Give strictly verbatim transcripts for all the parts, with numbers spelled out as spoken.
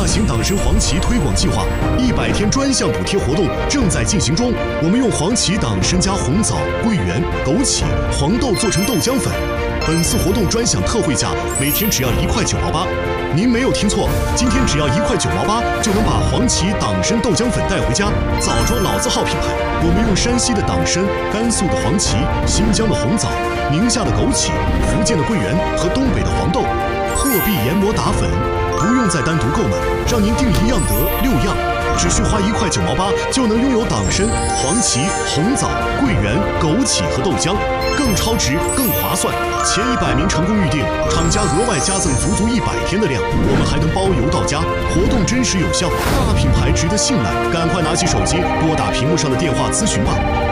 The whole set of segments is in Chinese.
型党参黄芪推广计划一百天专项补贴活动正在进行中。我们用黄芪党参加红枣、桂圆、枸杞、黄豆做成豆浆粉。本次活动专享特惠价，每天只要一块九毛八。您没有听错，今天只要一块九毛八就能把黄芪党参豆浆粉带回家。枣庄老字号品牌，我们用山西的党参、甘肃的黄芪、新疆的红枣、宁夏的枸杞、福建的桂圆和东北的黄豆，破壁研磨打粉，不用再单独购买，让您订一样得六样。只需花一块九毛八就能拥有党参、黄芪、红枣、桂圆、枸杞和豆浆，更超值、更划算。前一百名成功预订，厂家额外加赠足足一百天的量，我们还能包邮到家。活动真实有效，大品牌值得信赖，赶快拿起手机拨打屏幕上的电话咨询吧。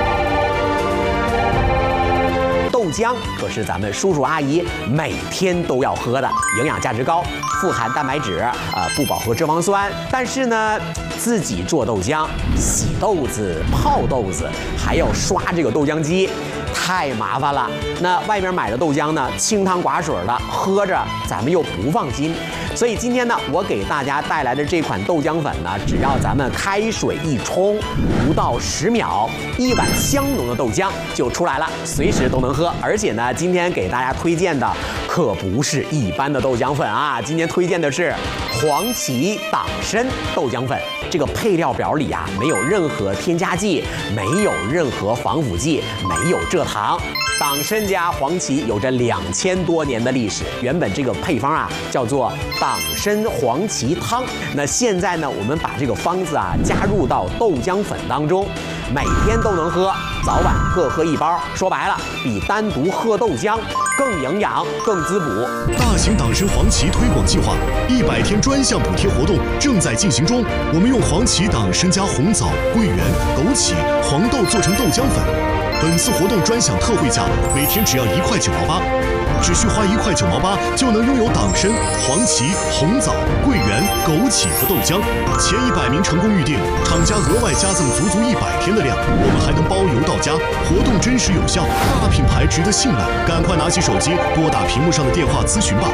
豆浆可是咱们叔叔阿姨每天都要喝的，营养价值高，富含蛋白质，呃，不饱和脂肪酸。但是呢，自己做豆浆，洗豆子、泡豆子，还要刷这个豆浆机，太麻烦了。那外边买的豆浆呢，清汤寡水的，喝着咱们又不放心。所以今天呢，我给大家带来的这款豆浆粉呢，只要咱们开水一冲，不到十秒，一碗香浓的豆浆就出来了，随时都能喝。而且呢，今天给大家推荐的可不是一般的豆浆粉啊，今天推荐的是黄芪党参豆浆粉。这个配料表里啊，没有任何添加剂，没有任何防腐剂，没有蔗糖。党参加黄芪有着两千多年的历史，原本这个配方啊叫做党参黄芪汤。那现在呢，我们把这个方子啊加入到豆浆粉当中，每天都能喝，早晚各喝一包。说白了，比单独喝豆浆更营养、更滋补。 大型党参黄芪推广计划一百天专项补贴活动正在进行中。我们用黄芪党参加红枣、桂圆、枸杞、黄豆做成豆浆粉。本次活动专享特惠价，每天只要一块九毛八，只需花一块九毛八就能拥有党参、黄芪、红枣、桂圆、枸杞和豆浆。前一百名成功预订，厂家额外加赠足足一百天的量，我们还能包邮到家。活动真实有效，大品牌值得信赖，赶快拿起手机拨打屏幕上的电话咨询吧。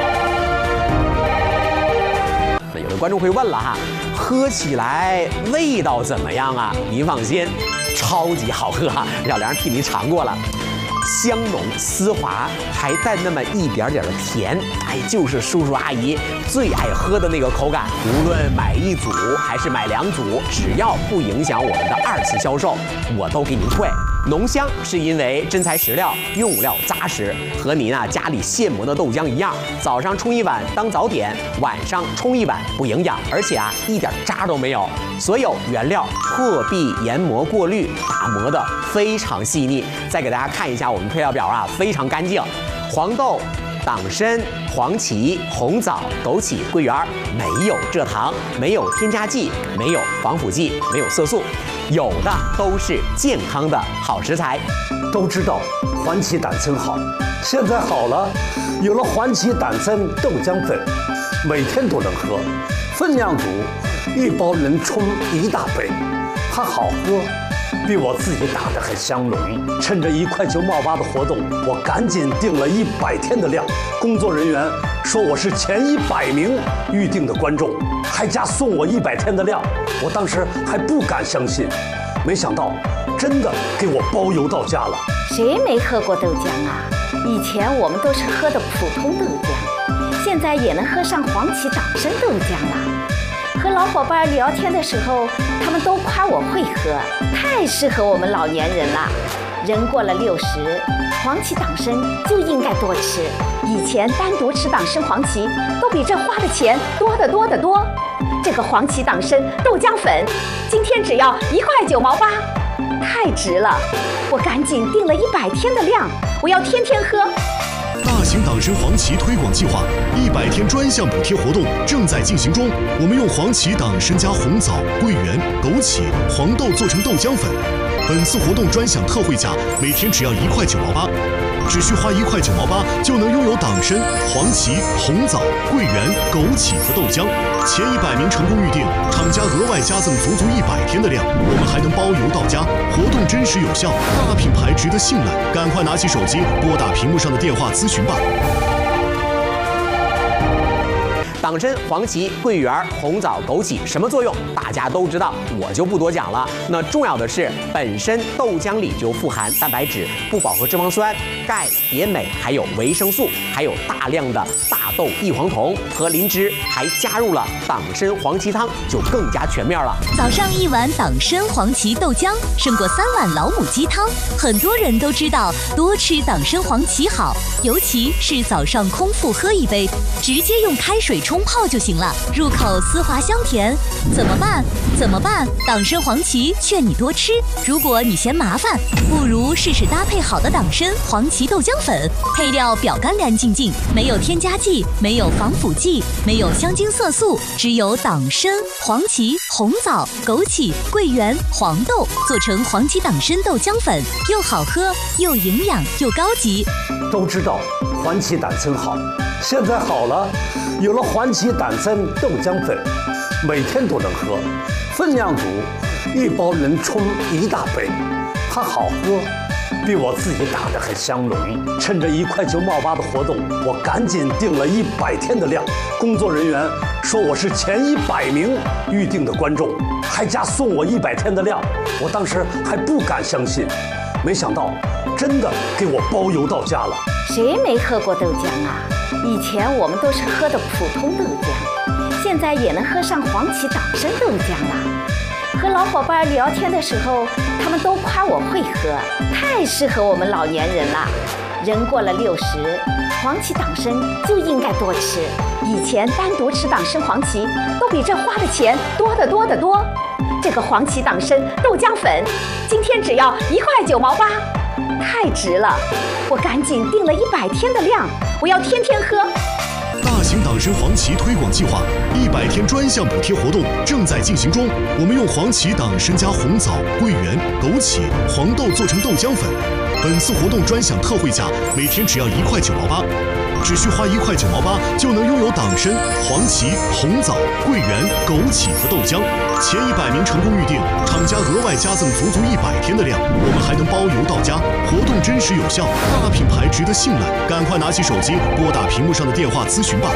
那有的观众会问了哈，喝起来味道怎么样啊？您放心，超级好喝哈！小梁替您尝过了。香浓丝滑，还带那么一点点的甜，哎，就是叔叔阿姨最爱喝的那个口感。无论买一组还是买两组，只要不影响我们的二次销售，我都给您退。浓香是因为真材实料，用料扎实，和您啊家里现磨的豆浆一样，早上冲一碗当早点，晚上冲一碗不营养，而且啊一点渣都没有。所有原料破壁研磨过滤，打磨的非常细腻。再给大家看一下我们配料表啊，非常干净。黄豆、党参、黄芪、红枣、枸杞、桂圆，没有蔗糖，没有添加剂，没有防腐剂，没有色素，有的都是健康的好食材。 都知道黄芪党参好，现在好了，有了黄芪党参豆浆粉，每天都能喝，分量足，一包能冲一大杯，它好喝，比我自己打的还香浓。趁着一块九毛八的活动，我赶紧订了一百天的量。工作人员说我是前一百名预定的观众，还加送我一百天的量。我当时还不敢相信，没想到真的给我包邮到家了。 谁没喝过豆浆啊？以前我们都是喝的普通豆浆，现在也能喝上黄芪党参豆浆了。和老伙伴聊天的时候，他们都夸我会喝，太适合我们老年人了。人过了六十，黄芪党参就应该多吃。以前单独吃党参黄芪，都比这花的钱多得多得多。这个黄芪党参豆浆粉，今天只要一块九毛八，太值了！我赶紧订了一百天的量，我要天天喝。 大型党参黄芪推广计划一百天专项补贴活动正在进行中。我们用黄芪党参加红枣、桂圆、枸杞、黄豆做成豆浆粉。本次活动专享特惠价，每天只要一块九毛八，只需花一块九毛八就能拥有党参、黄芪、红枣、桂圆、枸杞和豆浆。前一百名成功预订，厂家额外加赠足足一百天的量，我们还能包邮到家。活动真实有效，大品牌值得信赖，赶快拿起手机拨打屏幕上的电话咨询吧。 党参、黄芪、桂圆、红枣、枸杞什么作用？大家都知道，我就不多讲了。那重要的是，本身豆浆里就富含蛋白质、不饱和脂肪酸、钙、碘镁，还有维生素，还有大量的大豆异黄酮和磷脂，还加入了党参黄芪汤，就更加全面了。 早上一碗党参黄芪豆浆，胜过三碗老母鸡汤。很多人都知道，多吃党参黄芪好，尤其是早上空腹喝一杯，直接用开水冲泡就行了，入口丝滑香甜。怎么办？怎么办？党参黄芪劝你多吃。如果你嫌麻烦，不如试试搭配好的党参黄芪豆浆粉，配料表干干净净，没有添加剂，没有防腐剂，没有香精色素，只有党参、黄芪、红枣、枸杞、桂圆、黄豆做成黄芪党参豆浆粉，又好喝又营养又高级。 都知道黄芪党参好，现在好了，有了黄芪党参豆浆粉，每天都能喝，分量足，一包能冲一大杯，它好喝，比我自己打的还香浓。趁着一块九毛八的活动，我赶紧订了一百天的量。工作人员说我是前一百名预定的观众，还加送我一百天的量。我当时还不敢相信，没想到真的给我包邮到家了。 谁没喝过豆浆啊？以前我们都是喝的普通豆浆，现在也能喝上黄芪党参豆浆了。和老伙伴聊天的时候，他们都夸我会喝，太适合我们老年人了。人过了六十，黄芪党参就应该多吃。以前单独吃党参黄芪，都比这花的钱多得多得多。这个黄芪党参豆浆粉，今天只要一块九毛八，太值了！我赶紧订了一百天的量，我要天天喝。 大型党参黄芪推广计划一百天专项补贴活动正在进行中。我们用黄芪、党参加红枣、桂圆、枸杞、黄豆做成豆浆粉。本次活动专享特惠价，每天只要一块九毛八，只需花一块九毛八就能拥有党参、黄芪、红枣、桂圆、枸杞和豆浆。前一百名成功预定，厂家额外加赠足足一百天的量，我们还能包邮到家。活动真实有效，大品牌值得信赖，赶快拿起手机拨打屏幕上的电话咨询吧。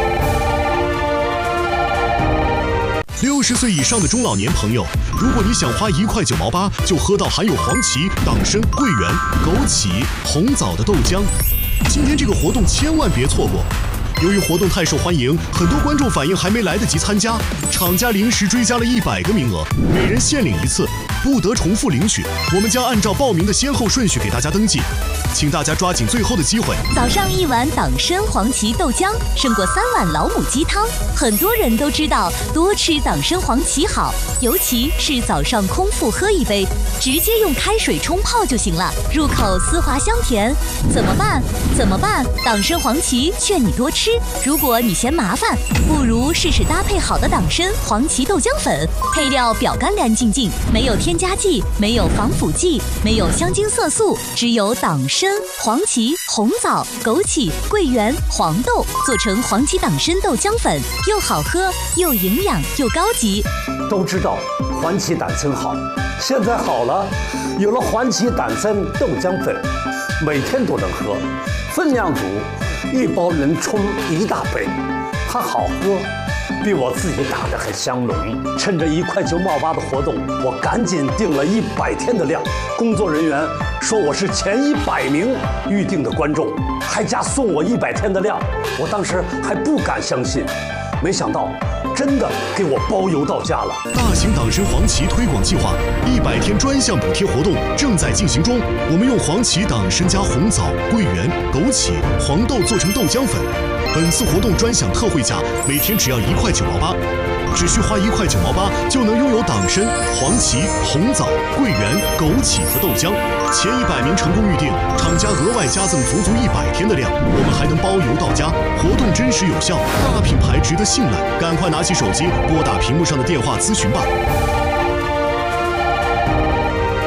六十岁以上的中老年朋友，如果你想花一块九毛八就喝到含有黄芪、党参、桂圆、枸杞、红枣的豆浆，今天这个活动千万别错过。由于活动太受欢迎，很多观众反映还没来得及参加，厂家临时追加了一百个名额，每人限领一次，不得重复领取。我们将按照报名的先后顺序给大家登记，请大家抓紧最后的机会。 早上一碗党参黄芪豆浆，胜过三碗老母鸡汤。很多人都知道，多吃党参黄芪好，尤其是早上空腹喝一杯，直接用开水冲泡就行了，入口丝滑香甜。怎么办？怎么办？党参黄芪劝你多吃。如果你嫌麻烦，不如试试搭配好的党参黄芪豆浆粉，配料表干干净净，没有添加剂，没有防腐剂，没有香精色素，只有党参、黄芪、红枣、枸杞、桂圆、黄豆做成黄芪党参豆浆粉，又好喝又营养又高级。 都知道黄芪党参好，现在好了，有了黄芪党参豆浆粉，每天都能喝，分量足，一包能冲一大杯，它好喝，比我自己打的还香浓。趁着一块九毛八的活动，我赶紧订了一百天的量。工作人员说我是前一百名预定的观众，还加送我一百天的量。我当时还不敢相信，没想到真的给我包邮到家了。 大型党参黄芪推广计划一百天专项补贴活动正在进行中。我们用黄芪、党参加红枣、桂圆、枸杞、黄豆做成豆浆粉。本次活动专享特惠价，每天只要一块九毛八，只需花一块九毛八就能拥有党参、黄芪、红枣、桂圆、枸杞和豆浆。前一百名成功预定，厂家额外加赠足足一百天的量，我们还能包邮到家。活动真实有效，大品牌值得信赖，赶快拿起手机拨打屏幕上的电话咨询吧。大型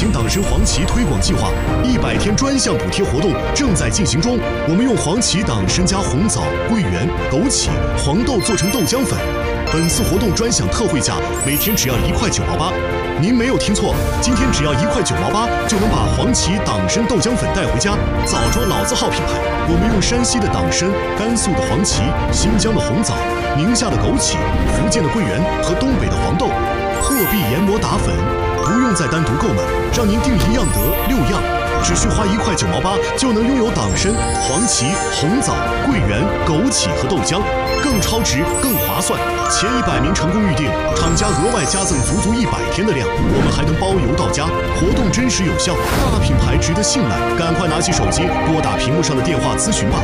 型党参黄芪推广计划一百天专项补贴活动正在进行中。我们用黄芪党参加红枣、桂圆、枸杞、黄豆做成豆浆粉。本次活动专享特惠价，每天只要一块九毛八。您没有听错，今天只要一块九毛八就能把黄芪党参豆浆粉带回家。枣庄老字号品牌，我们用山西的党参、甘肃的黄芪、新疆的红枣、宁夏的枸杞、福建的桂圆和东北的黄豆，破壁研磨打粉，不用再单独购买，让您订一样得六样。只需花一块九毛八就能拥有党参、黄芪、红枣、桂圆、枸杞和豆浆，更超值、更划算。前一百名成功预订，厂家额外加赠足足一百天的量，我们还能包邮到家。活动真实有效，大品牌值得信赖，赶快拿起手机拨打屏幕上的电话咨询吧。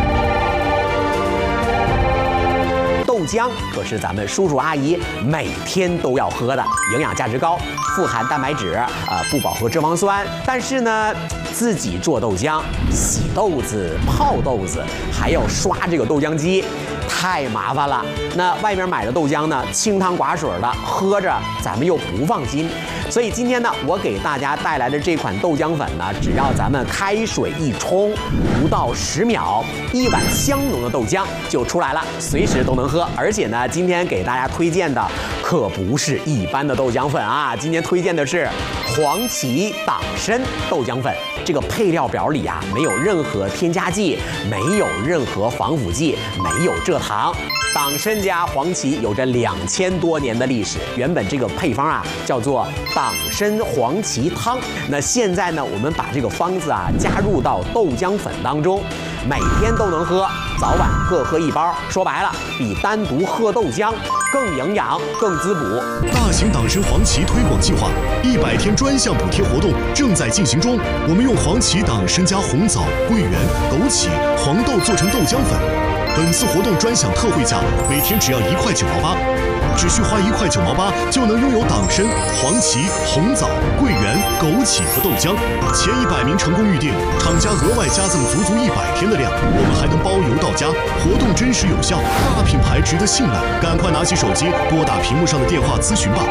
豆浆可是咱们叔叔阿姨每天都要喝的，营养价值高，富含蛋白质，呃，不饱和脂肪酸。但是呢，自己做豆浆，洗豆子、泡豆子，还要刷这个豆浆机，太麻烦了。那外面买的豆浆呢，清汤寡水的，喝着咱们又不放心。所以今天呢，我给大家带来的这款豆浆粉呢，只要咱们开水一冲，不到十秒，一碗香浓的豆浆就出来了，随时都能喝。而且呢，今天给大家推荐的可不是一般的豆浆粉啊，今天推荐的是黄芪党参豆浆粉。这个配料表里啊，没有任何添加剂，没有任何防腐剂，没有蔗糖。党参加黄芪有着两千多年的历史，原本这个配方啊叫做党参黄芪汤。那现在呢，我们把这个方子啊加入到豆浆粉当中，每天都能喝，早晚各喝一包。说白了，比单独喝豆浆更营养、更滋补。 大型党参黄芪推广计划一百天专项补贴活动正在进行中。我们用黄芪党参加红枣、桂圆、枸杞、黄豆做成豆浆粉。本次活动专享特惠价，每天只要一块九毛八。只需花一块九毛八就能拥有党参、黄芪、红枣、桂圆、枸杞和豆浆。前一百名成功预订，厂家额外加赠足足一百天的量，我们还能包邮到家。活动真实有效，大品牌值得信赖，赶快拿起手机拨打屏幕上的电话咨询吧。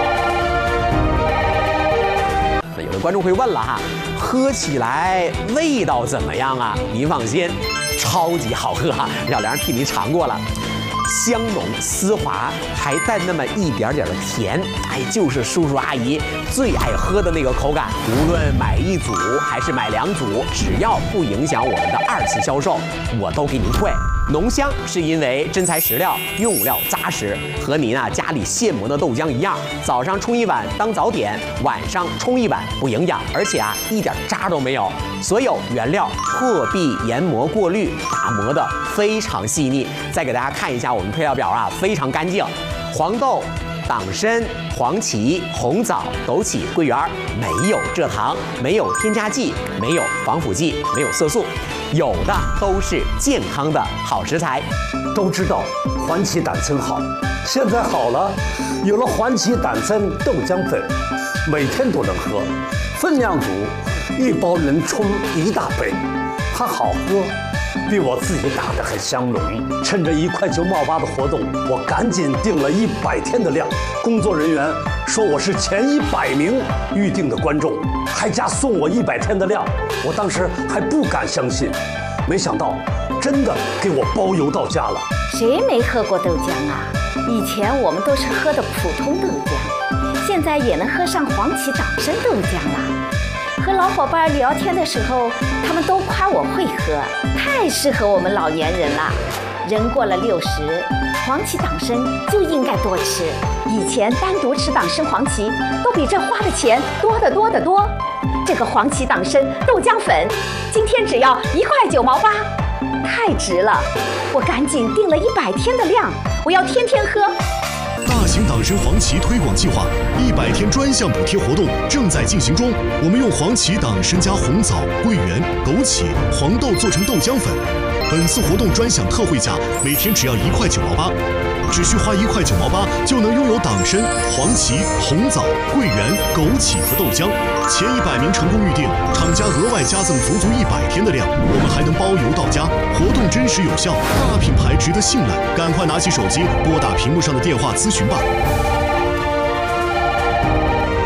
那有的观众会问了哈，喝起来味道怎么样啊？您放心，超级好喝哈，小梁替您尝过了。香浓丝滑，还带那么一点点的甜，哎，就是叔叔阿姨最爱喝的那个口感。无论买一组还是买两组，只要不影响我们的二次销售，我都给您退。浓香是因为真材实料，用料扎实，和您啊家里现磨的豆浆一样，早上冲一碗当早点，晚上冲一碗不营养，而且啊一点渣都没有。所有原料破壁研磨过滤，打磨的非常细腻。再给大家看一下我们配料表啊，非常干净。黄豆、党参、黄芪、红枣、枸杞、桂圆，没有蔗糖，没有添加剂，没有防腐剂，没有色素，有的都是健康的好食材。 都知道黄芪党参好，现在好了，有了黄芪党参豆浆粉，每天都能喝，分量足，一包能冲一大杯，它好喝，比我自己打的还香浓。趁着一块九毛八的活动，我赶紧订了一百天的量。工作人员说我是前一百名预定的观众，还加送我一百天的量。我当时还不敢相信，没想到真的给我包邮到家了。 谁没喝过豆浆啊？以前我们都是喝的普通豆浆，现在也能喝上黄芪党参豆浆了。和老伙伴聊天的时候，他们都夸我会喝，太适合我们老年人了。人过了六十，黄芪党参就应该多吃。以前单独吃党参黄芪，都比这花的钱多得多得多。这个黄芪党参豆浆粉，今天只要一块九毛八，太值了！我赶紧订了一百天的量，我要天天喝。 大型党参黄芪推广计划一百天专项补贴活动正在进行中。我们用黄芪党参加红枣、桂圆、枸杞、黄豆做成豆浆粉。本次活动专享特惠价，每天只要一块九毛八。只需花一块九毛八就能拥有党参、黄芪、红枣、桂圆、枸杞和豆浆。前一百名成功预订，厂家额外加赠足足一百天的量，我们还能包邮到家。活动真实有效，大品牌值得信赖，赶快拿起手机拨打屏幕上的电话咨询吧。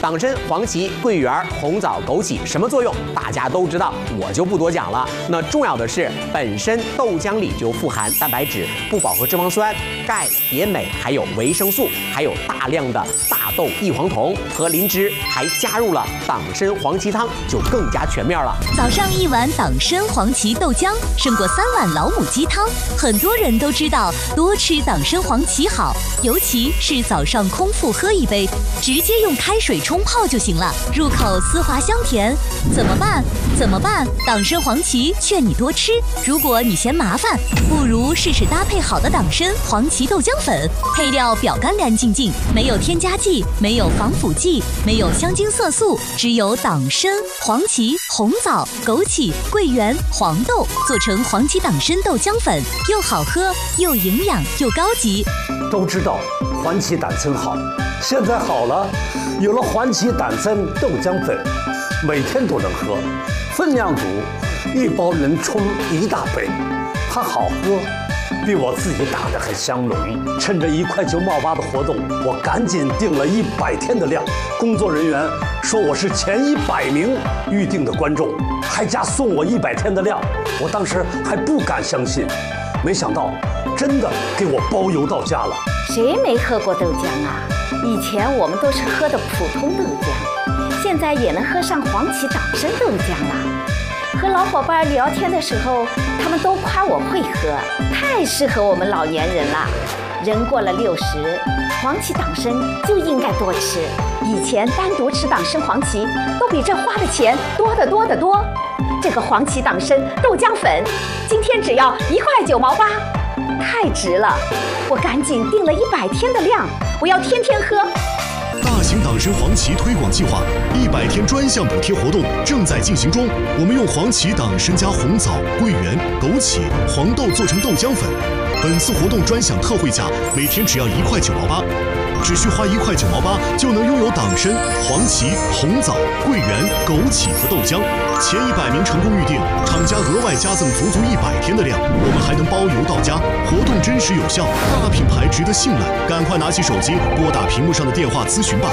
党参、黄芪、桂圆、红枣、枸杞什么作用？大家都知道，我就不多讲了。那重要的是，本身豆浆里就富含蛋白质、不饱和脂肪酸、钙、铁、镁，还有维生素，还有大量的大豆异黄酮和磷脂，还加入了党参黄芪汤，就更加全面了。 早上一碗党参黄芪豆浆，胜过三碗老母鸡汤。很多人都知道，多吃党参黄芪好，尤其是早上空腹喝一杯，直接用开水冲泡就行了，入口丝滑香甜。怎么办？怎么办？党参黄芪劝你多吃。如果你嫌麻烦，不如试试搭配好的党参黄芪豆浆粉，配料表干干净净，没有添加剂，没有防腐剂，没有香精色素，只有党参、黄芪、红枣、枸杞、桂圆、黄豆做成黄芪党参豆浆粉，又好喝又营养又高级。 都知道黄芪党参好，现在好了，有了黄芪党参豆浆粉，每天都能喝，分量足，一包能冲一大杯，它好喝，比我自己打的还香浓。趁着一块九毛八的活动，我赶紧订了一百天的量。工作人员说我是前一百名预定的观众，还加送我一百天的量。我当时还不敢相信，没想到真的给我包邮到家了。 谁没喝过豆浆啊？以前我们都是喝的普通豆浆，现在也能喝上黄芪党参豆浆了。和老伙伴聊天的时候，他们都夸我会喝，太适合我们老年人了。人过了六十，黄芪党参就应该多吃。以前单独吃党参黄芪，都比这花的钱多得多得多。这个黄芪党参豆浆粉，今天只要一块九毛八，太值了！我赶紧订了一百天的量，我要天天喝。 大型党参黄芪推广计划一百天专项补贴活动正在进行中。我们用黄芪、党参加红枣、桂圆、枸杞、黄豆做成豆浆粉。本次活动专享特惠价，每天只要一块九毛八，只需花一块九毛八就能拥有党参、黄芪、红枣、桂圆、枸杞和豆浆。前一百名成功预定，厂家额外加赠足足一百天的量，我们还能包邮到家。活动真实有效，大品牌值得信赖，赶快拿起手机拨打屏幕上的电话咨询吧。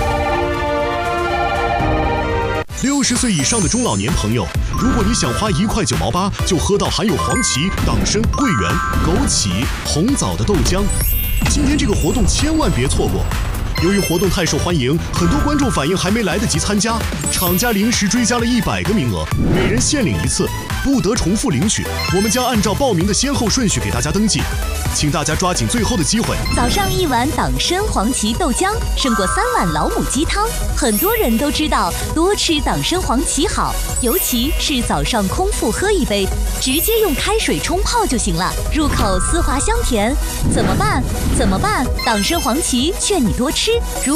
六十岁以上的中老年朋友，如果你想花一块九毛八就喝到含有黄芪、党参、桂圆、枸杞、红枣的豆浆，今天这个活动千万别错过。由于活动太受欢迎，很多观众反映还没来得及参加，厂家临时追加了一百个名额，每人限领一次，不得重复领取。我们将按照报名的先后顺序给大家登记，请大家抓紧最后的机会。 早上一碗党参黄芪豆浆，胜过三碗老母鸡汤。很多人都知道，多吃党参黄芪好，尤其是早上空腹喝一杯，直接用开水冲泡就行了，入口丝滑香甜。怎么办？怎么办？党参黄芪劝你多吃。如